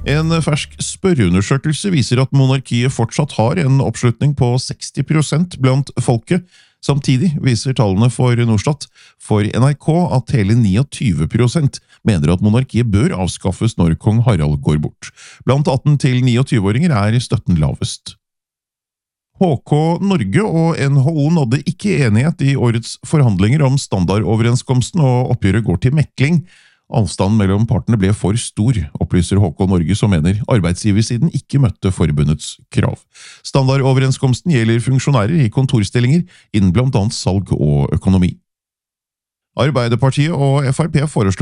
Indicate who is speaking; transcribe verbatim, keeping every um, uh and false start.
Speaker 1: En fersk spørreundersøkelse viser at monarkiet fortsatt har en oppslutning på seksti prosent blant folket. Samtidig viser tallene for Norstat for N R K at hele tjueni prosent mener at monarkiet bør avskaffes når kong Harald går bort. Blant atten til tjueni-åringer er støtten lavest. H K Norge og N H O nådde ikke enighet i årets forhandlinger om standardoverenskomsten, og oppgjøret går til mekling. Avstanden mellom partene ble for stor, opplyser H K Norge, som mener arbeidsgiversiden ikke møtte forbundets krav. Standardoverenskomsten gjelder funksjonærer i kontorstillinger innen blant annet salg og økonomi. Arbeiderpartiet og F R P foreslår